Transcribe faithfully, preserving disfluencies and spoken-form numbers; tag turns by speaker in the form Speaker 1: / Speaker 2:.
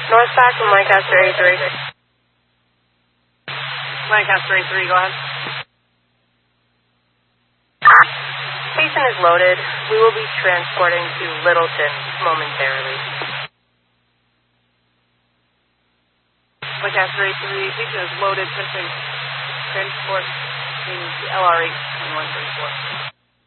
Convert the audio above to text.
Speaker 1: Northbound from Lancaster A three.
Speaker 2: Lancaster A three, go ahead.
Speaker 1: Station is loaded. We will be transporting to Littleton momentarily.
Speaker 2: Lancaster A three, station is loaded, pushing transport to L R H twenty-one thirty-four.